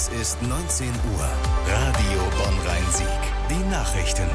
Es ist 19 Uhr. Radio Bonn-Rhein-Sieg. Die Nachrichten.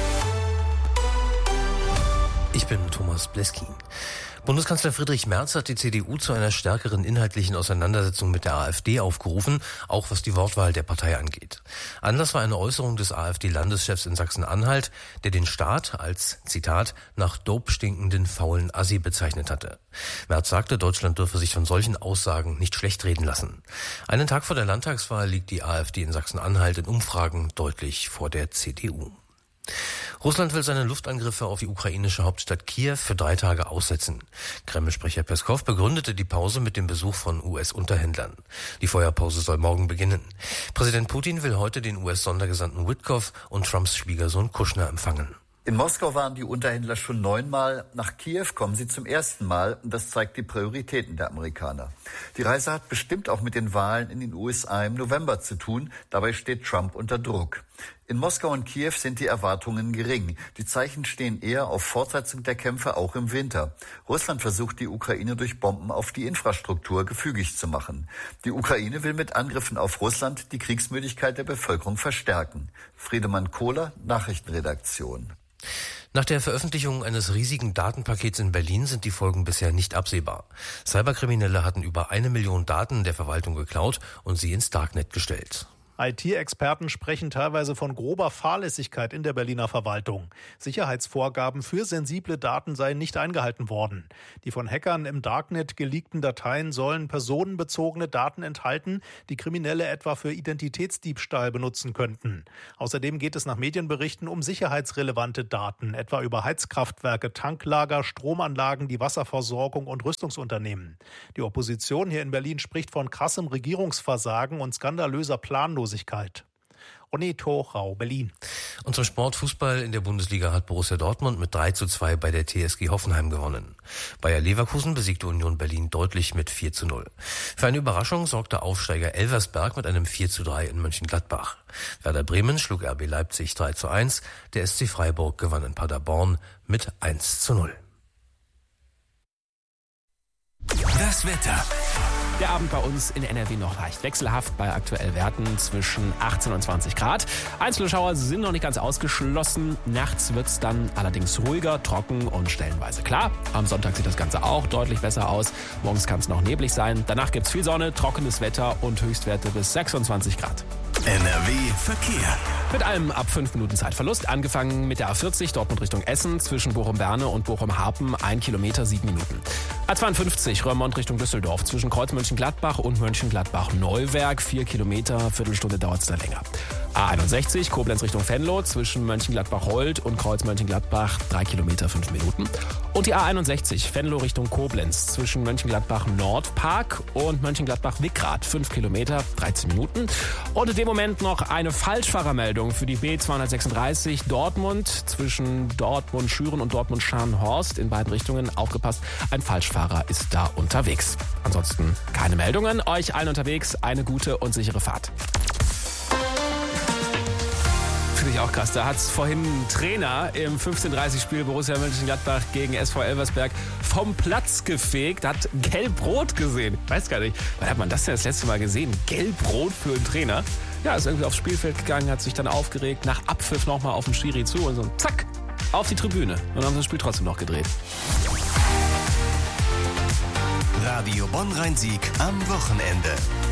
Ich bin Thomas Bleski. Bundeskanzler Friedrich Merz hat die CDU zu einer stärkeren inhaltlichen Auseinandersetzung mit der AfD aufgerufen, auch was die Wortwahl der Partei angeht. Anlass war eine Äußerung des AfD-Landeschefs in Sachsen-Anhalt, der den Staat als, Zitat, nach Dope stinkenden faulen Assi bezeichnet hatte. Merz sagte, Deutschland dürfe sich von solchen Aussagen nicht schlecht reden lassen. Einen Tag vor der Landtagswahl liegt die AfD in Sachsen-Anhalt in Umfragen deutlich vor der CDU. Russland will seine Luftangriffe auf die ukrainische Hauptstadt Kiew für 3 Tage aussetzen. Kreml-Sprecher Peskow begründete die Pause mit dem Besuch von US-Unterhändlern. Die Feuerpause soll morgen beginnen. Präsident Putin will heute den US-Sondergesandten Witkow und Trumps Schwiegersohn Kushner empfangen. In Moskau waren die Unterhändler schon 9-mal. Nach Kiew kommen sie zum 1. Mal. Und das zeigt die Prioritäten der Amerikaner. Die Reise hat bestimmt auch mit den Wahlen in den USA im November zu tun. Dabei steht Trump unter Druck. In Moskau und Kiew sind die Erwartungen gering. Die Zeichen stehen eher auf Fortsetzung der Kämpfe auch im Winter. Russland versucht, die Ukraine durch Bomben auf die Infrastruktur gefügig zu machen. Die Ukraine will mit Angriffen auf Russland die Kriegsmüdigkeit der Bevölkerung verstärken. Friedemann Kohler, Nachrichtenredaktion. Nach der Veröffentlichung eines riesigen Datenpakets in Berlin sind die Folgen bisher nicht absehbar. Cyberkriminelle hatten über 1 Million Daten der Verwaltung geklaut und sie ins Darknet gestellt. IT-Experten sprechen teilweise von grober Fahrlässigkeit in der Berliner Verwaltung. Sicherheitsvorgaben für sensible Daten seien nicht eingehalten worden. Die von Hackern im Darknet geleakten Dateien sollen personenbezogene Daten enthalten, die Kriminelle etwa für Identitätsdiebstahl benutzen könnten. Außerdem geht es nach Medienberichten um sicherheitsrelevante Daten, etwa über Heizkraftwerke, Tanklager, Stromanlagen, die Wasserversorgung und Rüstungsunternehmen. Die Opposition hier in Berlin spricht von krassem Regierungsversagen und skandalöser Planlosigkeit. Onito Rau, Berlin. Und zum Sport Fußball in der Bundesliga hat Borussia Dortmund mit 3:2 bei der TSG Hoffenheim gewonnen. Bayer Leverkusen besiegte Union Berlin deutlich mit 4:0. Für eine Überraschung sorgte Aufsteiger Elversberg mit einem 4:3 in Mönchengladbach. Werder Bremen schlug RB Leipzig 3:1. Der SC Freiburg gewann in Paderborn mit 1:0. Das Wetter. Der Abend bei uns in NRW noch leicht wechselhaft bei aktuell Werten zwischen 18 und 20 Grad. Einzelschauer sind noch nicht ganz ausgeschlossen. Nachts wird es dann allerdings ruhiger, trocken und stellenweise klar. Am Sonntag sieht das Ganze auch deutlich besser aus. Morgens kann es noch neblig sein. Danach gibt es viel Sonne, trockenes Wetter und Höchstwerte bis 26 Grad. NRW Verkehr. Mit allem ab 5 Minuten Zeitverlust. Angefangen mit der A40 Dortmund Richtung Essen zwischen Bochum-Berne und Bochum-Harpen 1 Kilometer 7 Minuten. A52 Röhrmond Richtung Düsseldorf zwischen Kreuz Mönchengladbach und Mönchengladbach-Neuwerk 4 Kilometer, Viertelstunde dauert es da länger. A61 Koblenz Richtung Venlo zwischen Mönchengladbach-Holt und Kreuz Mönchengladbach 3 Kilometer 5 Minuten. Und die A61 Venlo Richtung Koblenz zwischen Mönchengladbach-Nordpark und Mönchengladbach-Wickrath 5 Kilometer 13 Minuten. Und in dem Moment noch eine Falschfahrermeldung für die B236 Dortmund zwischen Dortmund-Schüren und Dortmund-Scharnhorst in beiden Richtungen. Aufgepasst, ein Falschfahrer ist da unterwegs. Ansonsten keine Meldungen. Euch allen unterwegs eine gute und sichere Fahrt. Finde ich auch krass. Da hat es vorhin ein Trainer im 15:30-Spiel Borussia Mönchengladbach gegen SV Elversberg vom Platz gefegt, hat gelb-rot gesehen. Weiß gar nicht, wann hat man das denn das letzte Mal gesehen? Gelb-rot für einen Trainer. Ja, ist irgendwie aufs Spielfeld gegangen, hat sich dann aufgeregt, nach Abpfiff nochmal auf den Schiri zu und so zack, auf die Tribüne. Und dann haben sie das Spiel trotzdem noch gedreht. Radio Bonn-Rhein-Sieg am Wochenende.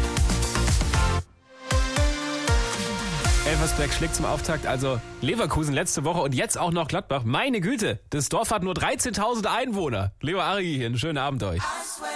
Elversberg schlägt zum Auftakt, also Leverkusen letzte Woche und jetzt auch noch Gladbach. Meine Güte, das Dorf hat nur 13.000 Einwohner. Leo Ari hier, einen schönen Abend euch.